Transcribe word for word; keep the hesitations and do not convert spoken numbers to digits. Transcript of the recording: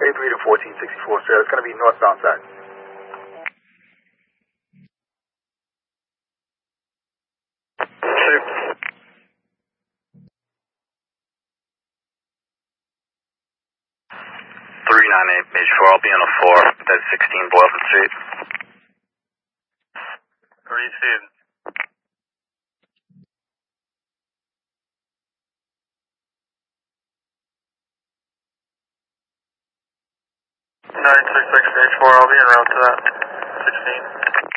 three to fourteen sixty-four, sir. It's going to be northbound side. three nine eight, page four, I'll be on a four, that's sixteen Boylston Street. Receive. nine six six, page four, I'll be en route to that, sixteen.